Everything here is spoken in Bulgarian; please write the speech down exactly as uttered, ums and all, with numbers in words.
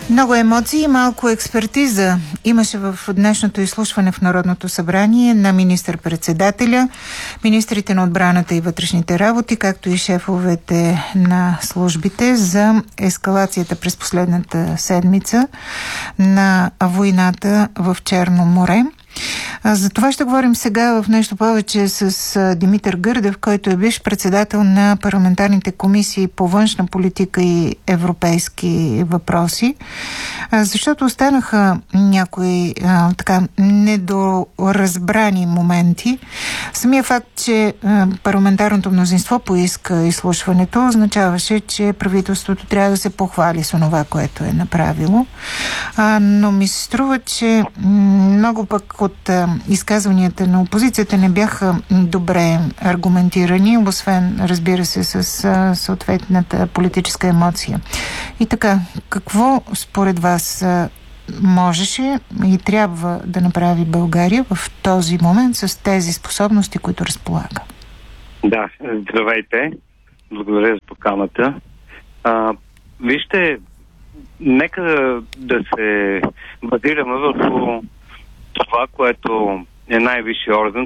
Много емоции и малко експертиза имаше в днешното изслушване в Народното събрание на министър-председателя, министрите на отбраната и вътрешните работи, както и шефовете на службите за ескалацията през последната седмица на войната в Черно море. За това ще говорим сега в нещо повече с Димитър Гърдев, който е бивш председател на парламентарните комисии по външна политика и европейски въпроси, защото останаха някои а, така недоразбрани моменти. Самия факт, че а, парламентарното мнозинство поиска изслушването, означаваше, че правителството трябва да се похвали с онова, което е направило. А, но ми се струва, че много пък от а, изказванията на опозицията не бяха добре аргументирани, освен, разбира се, с а, съответната политическа емоция. И така, какво според вас а, можеше и трябва да направи България в този момент с тези способности, които разполага? Да, здравейте. Благодаря за поканата. А, вижте, нека да се базираме върху това, което е най-висшия орган,